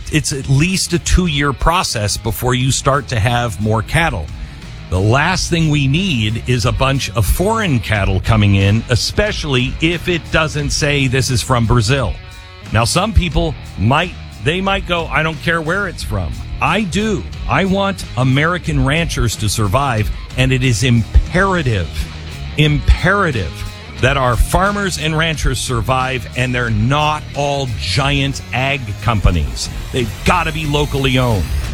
it's at least a 2-year process before you start to have more cattle. The last thing we need is a bunch of foreign cattle coming in, especially if it doesn't say this is from Brazil. Now, some people might go, I don't care where it's from. I do. I want American ranchers to survive, and it is imperative that our farmers and ranchers survive, and they're not all giant ag companies. They've got to be locally owned.